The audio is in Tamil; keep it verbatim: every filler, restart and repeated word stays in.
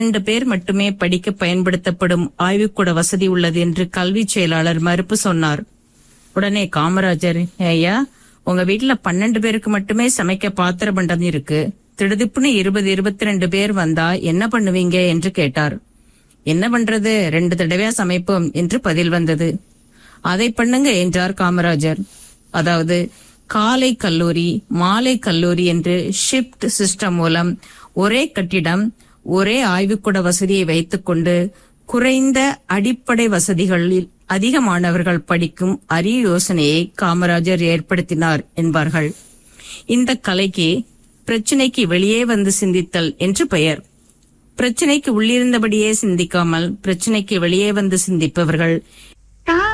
இரண்டு பேர் மட்டுமே படிக்க பயன்படுத்தப்படும் ஆய்வுக்கூட வசதி உள்ளது என்று கல்வி செயலாளர் மறுப்பு சொன்னார். உடனே காமராஜர், ஐயா, உங்க வீட்டுல பன்னெண்டு பேருக்கு மட்டுமே சமைக்க பாத்திர பண்டம் இருக்கு, திடுதிப்புன்னு இருபது இருபத்தி ரெண்டு பேர் வந்தா என்ன பண்ணுவீங்க என்று கேட்டார். என்ன பண்றது, ரெண்டு தடவையா சமைப்போம் என்று பதில் வந்தது. அதை பண்ணுங்க என்றார் காமராஜர். அதாவது காலை கல்லூரி மாலை கல்லூரி என்று ஷிப்ட் சிஸ்டம் மூலம் ஒரே கட்டிடம் ஒரே ஆய்வுக்கூட வசதியை வைத்துக் கொண்டு குறைந்த அடிப்படை வசதிகளில் அதிக மாணவர்கள் படிக்கும் அரிய யோசனையை காமராஜர் ஏற்படுத்தினார் என்பார்கள். இந்த கலைக்கு பிரச்சனைக்கு வெளியே வந்து சிந்தித்தல் என்று பெயர். பிரச்சனைக்கு உள்ளிருந்தபடியே சிந்திக்காமல் பிரச்சனைக்கு வெளியே வந்து சிந்திப்பவர்கள்